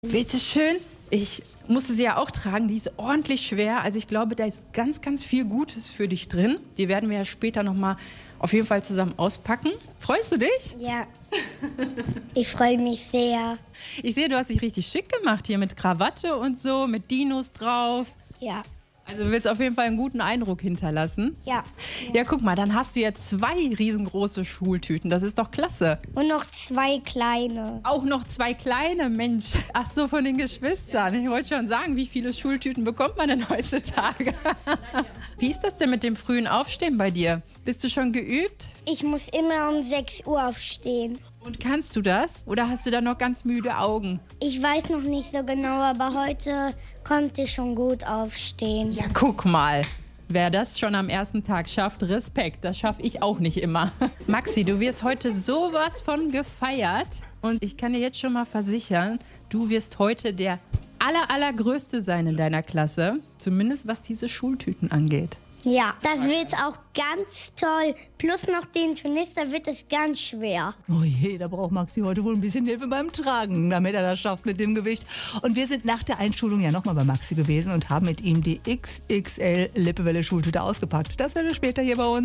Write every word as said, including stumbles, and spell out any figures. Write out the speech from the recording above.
Bitte schön. Ich musste sie ja auch tragen. Die ist ordentlich schwer. Also ich glaube, da ist ganz, ganz viel Gutes für dich drin. Die werden wir ja später noch mal auf jeden Fall zusammen auspacken. Freust du dich? Ja. Ich freue mich sehr. Ich sehe, du hast dich richtig schick gemacht hier mit Krawatte und so, mit Dinos drauf. Ja. Also du willst auf jeden Fall einen guten Eindruck hinterlassen. Ja. Ja, guck mal, dann hast du jetzt zwei riesengroße Schultüten. Das ist doch klasse. Und noch zwei kleine. Auch noch zwei kleine, Mensch. Ach so, von den Geschwistern. Ich wollte schon sagen, wie viele Schultüten bekommt man denn heutzutage? Wie ist das denn mit dem frühen Aufstehen bei dir? Bist du schon geübt? Ich muss immer um sechs Uhr aufstehen. Und kannst du das? Oder hast du da noch ganz müde Augen? Ich weiß noch nicht so genau, aber heute konnte ich schon gut aufstehen. Ja, guck mal. Wer das schon am ersten Tag schafft, Respekt. Das schaffe ich auch nicht immer. Maxi, du wirst heute sowas von gefeiert. Und ich kann dir jetzt schon mal versichern, du wirst heute der aller, allergrößte sein in deiner Klasse. Zumindest was diese Schultüten angeht. Ja, das wird auch ganz toll. Plus noch den Turnister wird es ganz schwer. Oh je, da braucht Maxi heute wohl ein bisschen Hilfe beim Tragen, damit er das schafft mit dem Gewicht. Und wir sind nach der Einschulung ja nochmal bei Maxi gewesen und haben mit ihm die X X L Lippewelle Schultüte ausgepackt. Das wäre später hier bei uns.